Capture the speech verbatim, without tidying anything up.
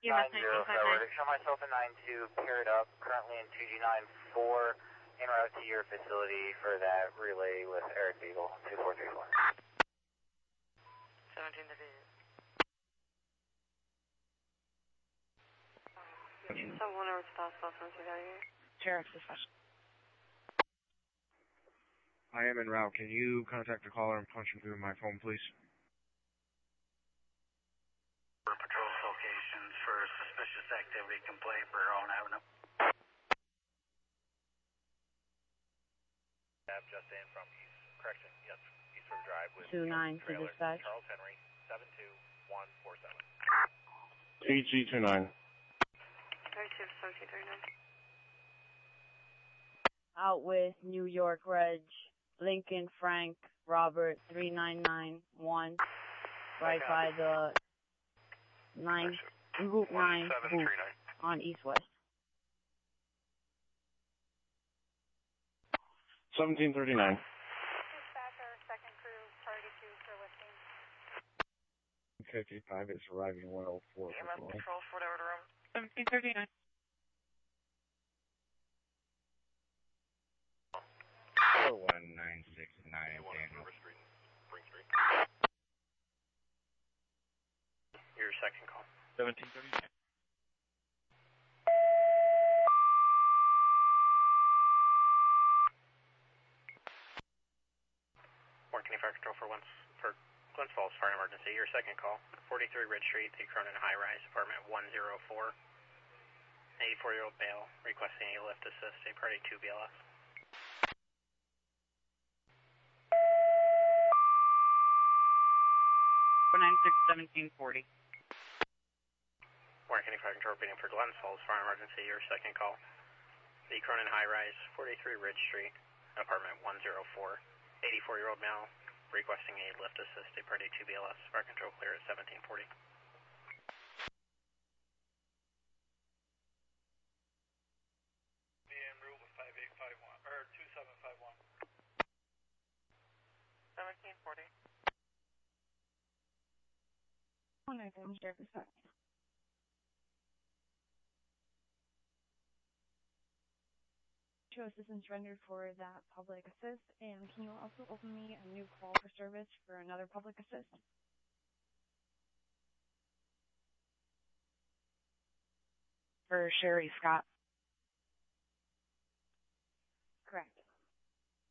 nine zero, forward. Show myself in nine two, paired up, currently in two G nine four, en route to your facility for that relay with Eric Beagle, two four three four. seventeen thirty-eight. Someone over to South Boston, so got here. Sheriff dispatch. I am en route. Can you contact the caller and punch him through my phone, please? For patrol locations for suspicious activity complaint for Owen Avenue. Cab just in from East, correction, yes, East River Drive with two nine to trailer, dispatch. Charles Henry, seven two one four seven. T G two nine. thirty-two, seventeen thirty-nine. Out with New York Reg, Lincoln Frank, Robert, three nine nine one, right by the nine, Route nine booth on East West. seventeen thirty-nine. Dispatcher, second crew, priority two for listing. fifty-five is arriving one oh four. E M S Patrol, Fort Edward Road. seventeen thirty-nine. four one nine six nine, Daniel. Your second call. seventeen thirty-nine. Warren County Fire Control for once for Glens Falls Fire Emergency. Your second call. forty-three Ridge Street, the Cronin High Rise, apartment one oh four. eighty-four-year-old male requesting a lift assist, a party two B L S. four nine six, seventeen forty. Warren County Fire Control repeating for Glens Falls Fire Emergency. Your second call. The Cronin High Rise, forty-three Ridge Street, apartment one oh four. eighty-four-year-old male requesting a lift assist, a party two B L S. Fire Control clear at seventeen forty. Be en route with five eight five one, or two seven five one. seventeen forty. one nine seven, Sheriff dispatch. Show assistance rendered for that public assist, and can you also open me a new call for service for another public assist? For Sherry Scott.